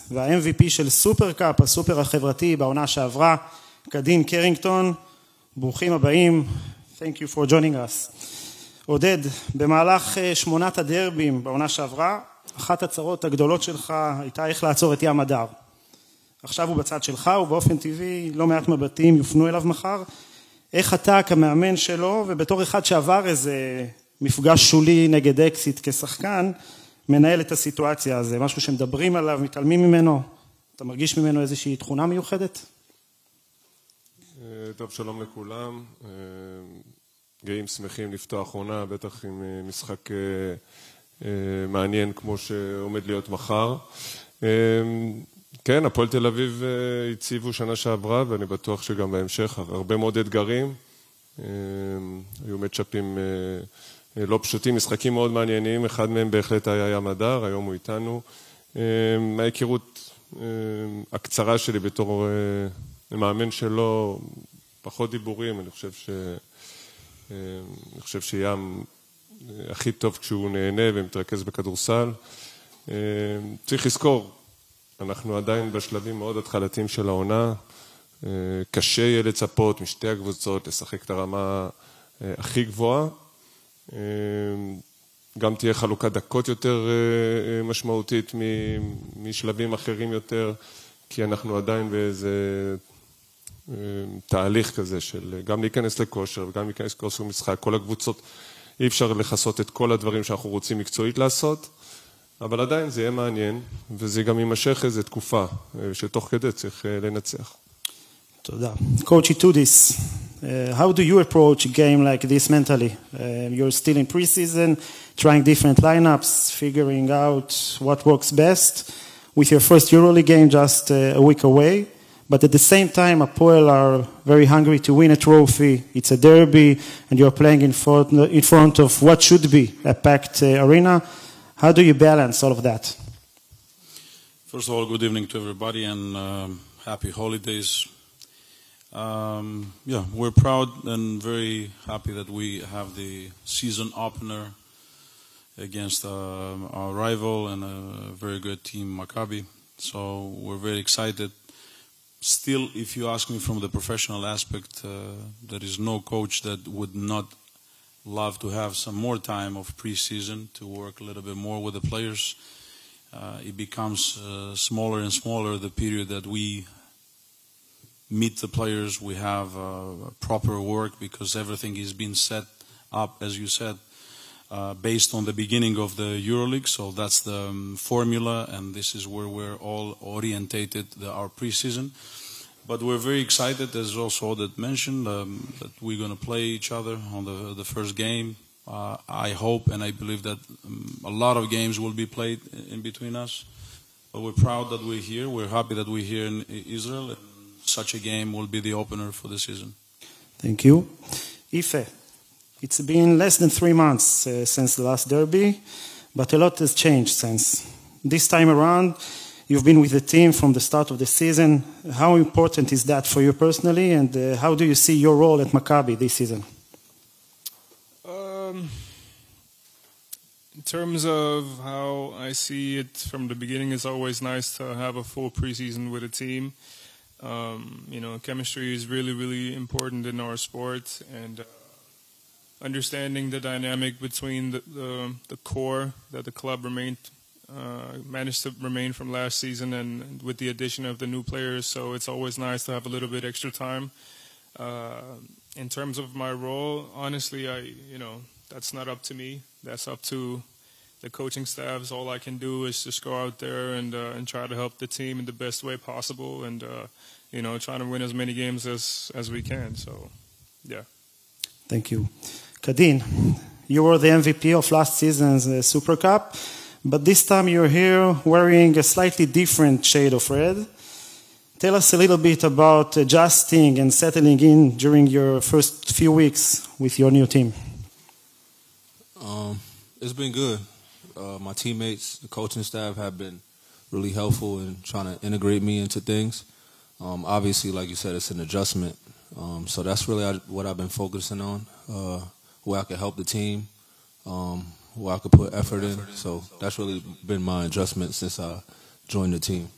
וה-MVP של סופרקאפ, הסופר החברתי בעונה שעברה, קדין קרינגטון. ברוכים הבאים. Thank you for joining us. עודד, במהלך 8 הדרבים בעונה שעברה, אחת הצרות הגדולות שלך הייתה איך לעצור את ים הדר. עכשיו הוא בצד שלך, ובאופן טבעי לא מעט מבטים יופנו אליו מחר. איך אתה כמאמן שלו, ובתור אחד שעבר איזה מפגש שולי נגד אקסיט כשחקן, מנהל את הסיטואציה הזו? משהו שמדברים עליו, מתעלמים ממנו? אתה מרגיש ממנו איזושהי תכונה מיוחדת? טוב, שלום לכולם. גאים שמחים לפתוח עונה, בטח עם משחק מעניין כמו שעומד להיות מחר. כן, הפועל תל אביב הציבו שנה שעברה, ואני בטוח שגם בהמשך הרבה מאוד אתגרים. היו מצ'אפים לא פשוטים, משחקים מאוד מעניינים, אחד מהם בהחלט היה ים הדר, היום הוא איתנו. מההיכרות הקצרה שלי בתור מאמן שלו, פחות דיבורים, אני חושב שים הכי טוב כשהוא נהנה ומתרכז בכדורסל. צריך לזכור, אנחנו עדיין בשלבים מאוד התחלתיים של העונה, קשה יהיה לצפות משתי הקבוצות לשחק את הרמה הכי גבוהה, גם תהיה חלוקת דקות יותר משמעותית משלבים אחרים יותר, כי אנחנו עדיין באיזה תהליך כזה של גם להיכנס לכושר וגם להיכנס לכושר משחק. כל הקבוצות, אי אפשר לחסות את כל הדברים שאנחנו רוצים מקצועית לעשות, אבל עדיין זה יהיה מעניין, וזה גם יימשך איזו תקופה שתוך כדי צריך לנצח. תודה. Coach Itoudis, how do you approach a game like this mentally? You're still in preseason, trying different lineups, figuring out what works best with your first EuroLeague game just a week away. But at the same time, Hapoel are very hungry to win a trophy. It's a derby, and you're playing in front of what should be a packed arena. How do you balance all of that? First of all, good evening to everybody, and happy holidays. We're proud and very happy that we have the season opener against our rival and a very good team, Maccabi. So we're very excited. Still, if you ask me from the professional aspect, there is no coach that would not love to have some more time of preseason to work a little bit more with the players. It becomes smaller and smaller, the period that we meet the players. We have proper work because everything is being set up, as you said, based on the beginning of the EuroLeague. So that's the formula, and this is where we're all orientated, our preseason. But we're very excited, as also Oded mentioned, that we're going to play each other on the first game. I hope and I believe that a lot of games will be played in between us. But we're proud that we're here. We're happy that we're here in Israel. And such a game will be the opener for the season. Thank you. Ife, it's been less than 3 months since the last derby, but a lot has changed since. This time around, you've been with the team from the start of the season. How important is that for you personally, and how do you see your role at Maccabi this season? In terms of how I see it from the beginning, it's always nice to have a full preseason with a team. Chemistry is really, really important in our sport, and understanding the dynamic between the core that the club managed to remain from last season, and with the addition of the new players. So it's always nice to have a little bit extra time. In terms of my role, honestly, that's not up to me. That's up to the coaching staffs. All I can do is just go out there and try to help the team in the best way possible, and trying to win as many games as we can. So, yeah. Thank you. Kadin, you were the MVP of last season's Super Cup, but this time you're here wearing a slightly different shade of red. Tell us a little bit about adjusting and settling in during your first few weeks with your new team. It's been good. My teammates, the coaching staff have been really helpful in trying to integrate me into things. Obviously, like you said, it's an adjustment. So that's really what I've been focusing on, where I can help the team, where I could put effort in. So that's really been my adjustment since I joined the team.